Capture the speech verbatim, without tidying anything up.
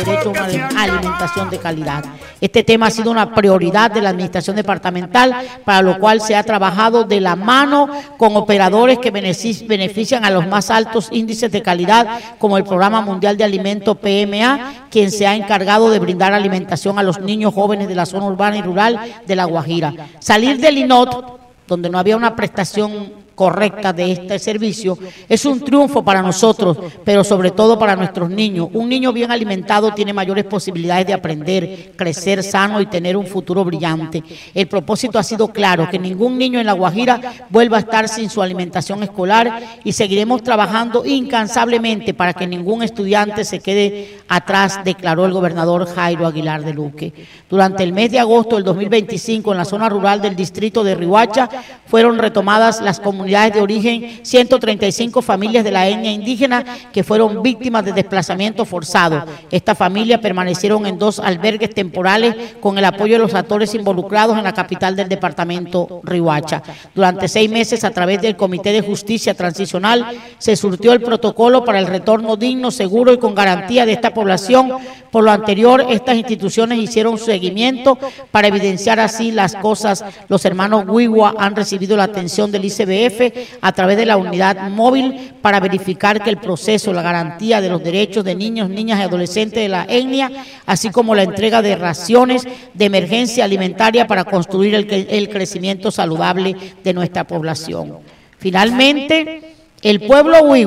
derecho a una alimentación de calidad. Este tema ha sido una prioridad de la Administración Departamental, para lo cual se ha trabajado de la mano con operadores que benefician a los más altos índices de calidad, como el Programa Mundial de Alimentos P M A, quien se ha encargado de brindar alimentación a los niños jóvenes de la zona urbana y rural de La Guajira. Salir del I N O T, donde no había una prestación correcta de este servicio, es un triunfo para nosotros, pero sobre todo para nuestros niños. Un niño bien alimentado tiene mayores posibilidades de aprender, crecer sano y tener un futuro brillante. El propósito ha sido claro, que ningún niño en La Guajira vuelva a estar sin su alimentación escolar, y seguiremos trabajando incansablemente para que ningún estudiante se quede atrás, declaró el gobernador Jairo Aguilar de Luque. Durante el mes de agosto del dos mil veinticinco, en la zona rural del distrito de Riohacha, fueron retomadas las comunidades de origen ciento treinta y cinco familias de la etnia indígena que fueron víctimas de desplazamiento forzado. Estas familias permanecieron en dos albergues temporales con el apoyo de los actores involucrados en la capital del departamento, Riohacha. Durante seis meses, a través del Comité de Justicia Transicional, se surtió el protocolo para el retorno digno, seguro y con garantía de esta población. Por lo anterior, estas instituciones hicieron seguimiento para evidenciar así las cosas. Los hermanos Wiwa han recibido la atención del I C B F a través de la unidad móvil para verificar que el proceso, la garantía de los derechos de niños, niñas y adolescentes de la etnia, así como la entrega de raciones de emergencia alimentaria para construir el, el crecimiento saludable de nuestra población. Finalmente, el pueblo Wiwa